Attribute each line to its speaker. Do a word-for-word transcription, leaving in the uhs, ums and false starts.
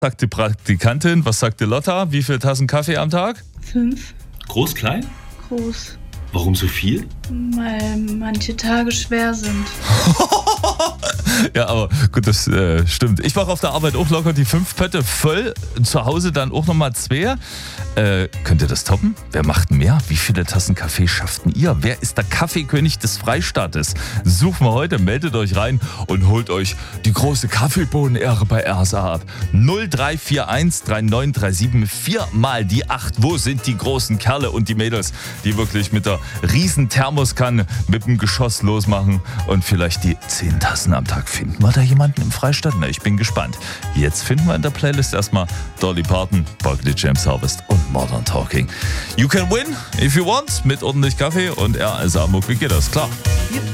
Speaker 1: Sagt die Praktikantin. Was sagt die Lotta? Wie viele Tassen Kaffee am Tag?
Speaker 2: Fünf.
Speaker 3: Groß, klein?
Speaker 2: Groß.
Speaker 3: Warum so viel?
Speaker 2: Weil manche Tage schwer sind.
Speaker 1: Ja, aber gut, das äh, stimmt. Ich mache auf der Arbeit auch locker die fünf Pötte voll. Zu Hause dann auch nochmal zwei. Äh, könnt ihr das toppen? Wer macht mehr? Wie viele Tassen Kaffee schafft denn ihr? Wer ist der Kaffeekönig des Freistaates? Suchen wir heute, meldet euch rein und holt euch die große Kaffeebohnen-Ehre bei R S A ab. null drei vier eins drei neun drei sieben vier mal die acht. Wo sind die großen Kerle und die Mädels, die wirklich mit der riesen Thermoskanne mit dem Geschoss losmachen und vielleicht die zehn Tassen am Tag? Finden wir da jemanden im Freistaat? Na, ich bin gespannt. Jetzt finden wir in der Playlist erstmal Dolly Parton, Barclay James Harvest und Modern Talking. You can win if you want mit ordentlich Kaffee und R S A Muck. Wie geht das? Klar.